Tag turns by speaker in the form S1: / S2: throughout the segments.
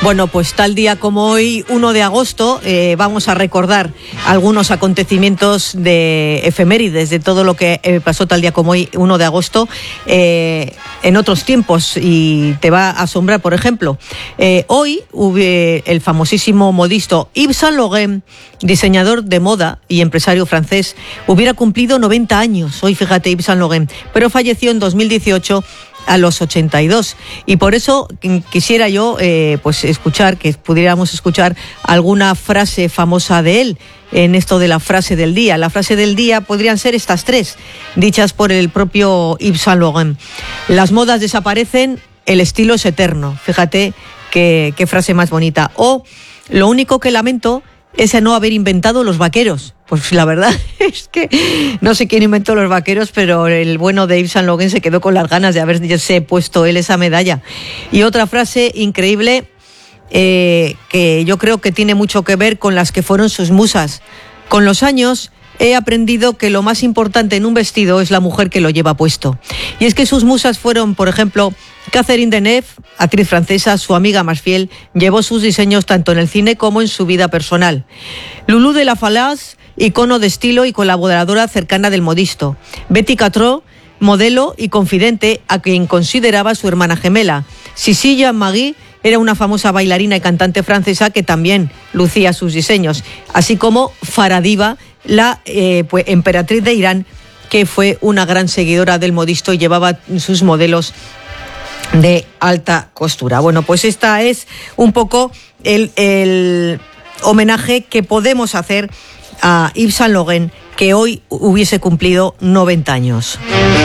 S1: Bueno, pues tal día como hoy, 1 de agosto, vamos a recordar algunos acontecimientos de efemérides de todo lo que pasó tal día como hoy, 1 de agosto, en otros tiempos, y te va a asombrar. Por ejemplo, hoy el famosísimo modisto Yves Saint Laurent, diseñador de moda y empresario francés, hubiera cumplido 90 años. Hoy, fíjate, Yves Saint Laurent, pero falleció en 2018 a los 82, y por eso quisiera yo pues pudiéramos escuchar alguna frase famosa de él en esto de la frase del día. La frase del día podrían ser estas tres, dichas por el propio Yves Saint Laurent: las modas desaparecen, el estilo es eterno. Fíjate qué frase más bonita. O lo único que lamento es no haber inventado los vaqueros. Pues la verdad es que no sé quién inventó los vaqueros, pero el bueno de Yves Saint Laurent se quedó con las ganas de haberse puesto él esa medalla. Y otra frase increíble que yo creo que tiene mucho que ver con las que fueron sus musas. Con los años he aprendido que lo más importante en un vestido es la mujer que lo lleva puesto. Y es que sus musas fueron, por ejemplo, Catherine Deneuve, actriz francesa. Su amiga más fiel, llevó sus diseños tanto en el cine como en su vida personal. Lulu de la Falaise, icono de estilo y colaboradora cercana del modisto. Betty Catrot, modelo y confidente a quien consideraba su hermana gemela. Sissi Jean-Marie era una famosa bailarina y cantante francesa que también lucía sus diseños, así como Farah Diva, la emperatriz de Irán, que fue una gran seguidora del modisto y llevaba sus modelos de alta costura. Bueno, pues esta es un poco el homenaje que podemos hacer a Yves Saint Laurent, que hoy hubiese cumplido 90 años.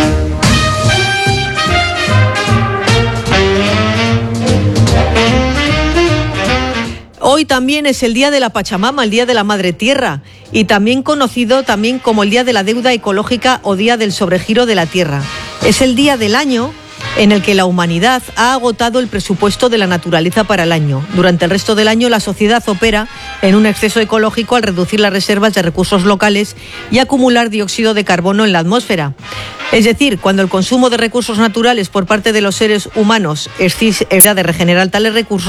S1: Hoy también es el Día de la Pachamama, el Día de la Madre Tierra, y también conocido también como el Día de la Deuda Ecológica o Día del Sobregiro de la Tierra. Es el día del año en el que la humanidad ha agotado el presupuesto de la naturaleza para el año. Durante el resto del año, la sociedad opera en un exceso ecológico al reducir las reservas de recursos locales y acumular dióxido de carbono en la atmósfera. Es decir, cuando el consumo de recursos naturales por parte de los seres humanos es de regenerar tales recursos,